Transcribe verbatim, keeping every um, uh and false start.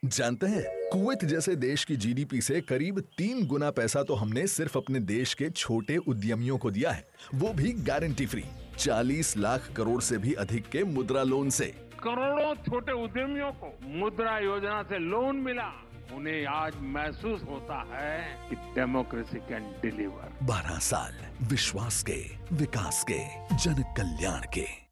जानते हैं, कुवैत जैसे देश की जीडीपी से करीब तीन गुना पैसा तो हमने सिर्फ अपने देश के छोटे उद्यमियों को दिया है, वो भी गारंटी फ्री। चालीस लाख करोड़ से भी अधिक के मुद्रा लोन से। करोड़ों छोटे उद्यमियों को मुद्रा योजना से लोन मिला। उन्हें आज महसूस होता है कि डेमोक्रेसी कैन डिलीवर। बारह साल विश्वास के, विकास के, जन कल्याण के।